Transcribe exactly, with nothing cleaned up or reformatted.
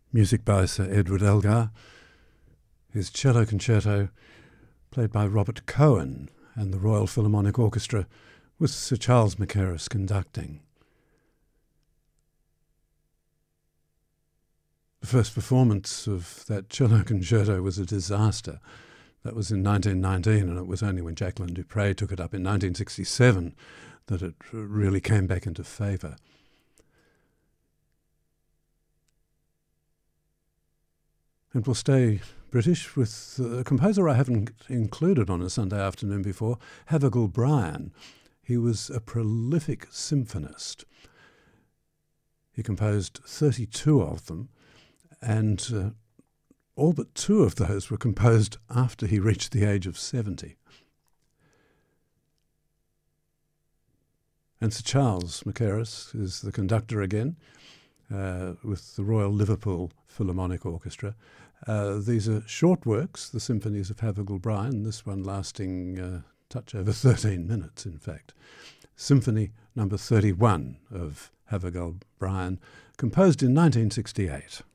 Music by Sir Edward Elgar. His cello concerto, played by Robert Cohen and the Royal Philharmonic Orchestra, with Sir Charles Mackerras conducting. The first performance of that cello concerto was a disaster. That was in nineteen nineteen, and it was only when Jacqueline du Pré took it up in nineteen sixty-seven that it really came back into favour. And we'll stay British with a composer I haven't included on a Sunday afternoon before, Havergal Brian. He was a prolific symphonist. He composed thirty-two of them, and uh, all but two of those were composed after he reached the age of seventy. And Sir Charles Mackerras is the conductor again, uh, with the Royal Liverpool Philharmonic Orchestra. Uh, these are short works, the symphonies of Havergal Brian, this one lasting a uh, touch over thirteen minutes, in fact. Symphony number thirty-one of Havergal Brian, composed in nineteen sixty-eight.